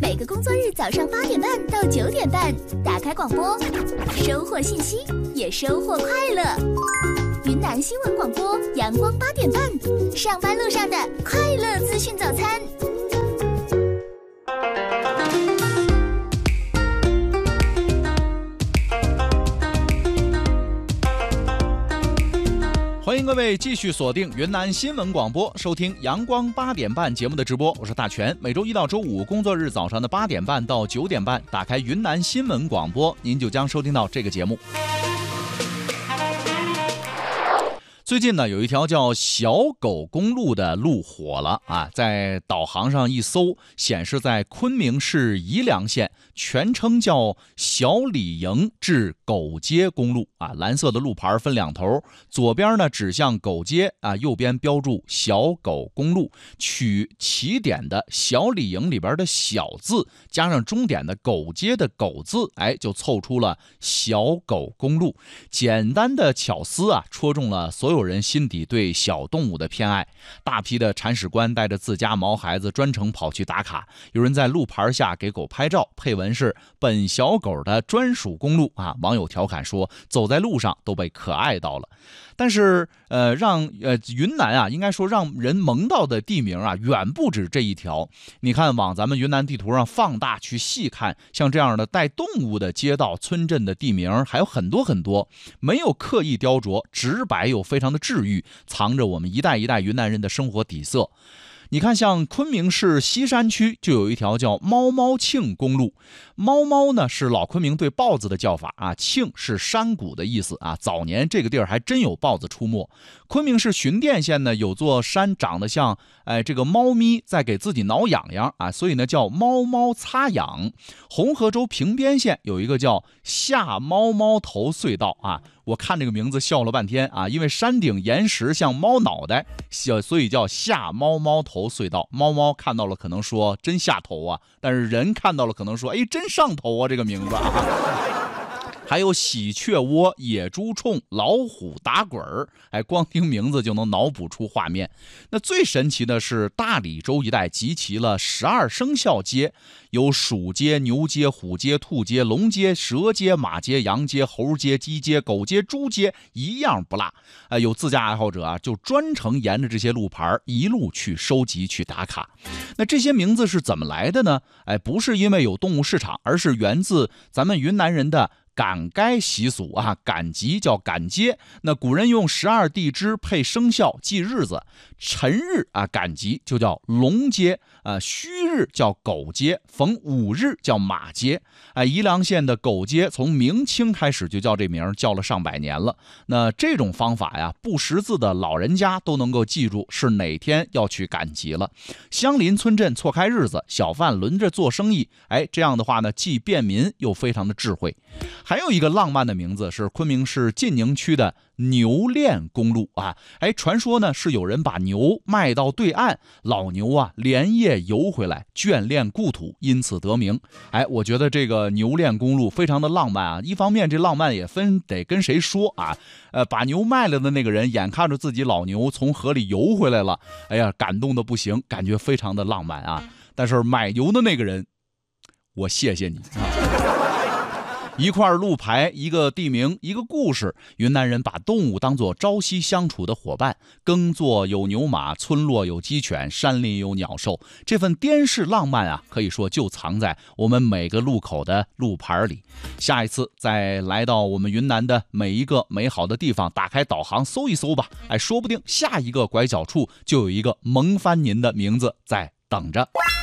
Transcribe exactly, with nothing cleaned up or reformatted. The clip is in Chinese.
每个工作日早上八点半到九点半，打开广播，收获信息，也收获快乐。云南新闻广播，阳光八点半，上班路上的快乐资讯早餐。 欢迎各位继续锁定云南新闻广播，收听阳光八点半节目的直播，我是大全。每周一到周五工作日早上的八点半到九点半，打开云南新闻广播，您就将收听到这个节目。最近呢，有一条叫小狗公路的路火了啊，在导航上一搜，显示在昆明市宜良县，全称叫小李营至狗街公路啊。蓝色的路牌分两头，左边呢指向狗街啊，右边标注小狗公路。取起点的小李营里边的小字，加上终点的狗街的狗字，哎，就凑出了小狗公路。简单的巧思啊，戳中了所有人心底对小动物的偏爱。大批的铲屎官带着自家毛孩子专程跑去打卡，有人在路牌下给狗拍照，配文是本小狗的专属公路啊。网友调侃说，走在路上都被可爱到了。但是呃，让呃云南啊，应该说让人萌到的地名啊，远不止这一条。你看往咱们云南地图上放大去细看，像这样的带动物的街道、村镇的地名还有很多很多，没有刻意雕琢，直白又非常的治愈，藏着我们一代一代云南人的生活底色。你看像昆明市西山区就有一条叫猫猫庆公路。猫猫呢是老昆明对豹子的叫法啊，庆是山谷的意思啊。早年这个地儿还真有豹子出没。昆明市巡甸县呢有座山长得像哎这个猫咪在给自己挠痒痒啊，所以呢叫猫猫擦痒。红河州平边县有一个叫下猫猫头隧道啊，我看这个名字笑了半天啊，因为山顶岩石像猫脑袋，所以叫下猫猫头隧道。猫猫看到了可能说真下头啊，但是人看到了可能说哎真上头啊，这个名字啊。还有喜鹊窝、野猪冲、老虎打滚儿，哎，光听名字就能脑补出画面。那最神奇的是，大理州一带集齐了十二生肖街，有鼠街、牛街、虎街、兔街、龙街、蛇街、马街、羊街、猴街、鸡街、狗街、猪街，一样不落。哎，有自驾爱好者啊，就专程沿着这些路牌一路去收集、去打卡。那这些名字是怎么来的呢？哎，不是因为有动物市场，而是源自咱们云南人的赶街习俗啊，赶集叫赶街。那古人用十二地支配生肖记日子，辰日啊赶集就叫龙街啊，戌日叫狗街，逢五日叫马街。哎，宜良县的狗街从明清开始就叫这名，叫了上百年了。那这种方法呀，不识字的老人家都能够记住是哪天要去赶集了。相邻村镇错开日子，小贩轮着做生意，哎，这样的话呢，既便民又非常的智慧。还有一个浪漫的名字是昆明市晋宁区的牛练公路啊，哎，传说呢是有人把牛卖到对岸，老牛啊连夜游回来眷恋故土，因此得名。哎，我觉得这个牛练公路非常的浪漫啊。一方面这浪漫也分得跟谁说啊，呃，把牛卖了的那个人眼看着自己老牛从河里游回来了，哎呀，感动的不行，感觉非常的浪漫啊。但是买牛的那个人，我谢谢你啊。一块路牌，一个地名，一个故事。云南人把动物当作朝夕相处的伙伴，耕作有牛马，村落有鸡犬，山林有鸟兽。这份滇式浪漫啊，可以说就藏在我们每个路口的路牌里。下一次再来到我们云南的每一个美好的地方，打开导航搜一搜吧，哎，说不定下一个拐角处就有一个萌翻您的名字在等着。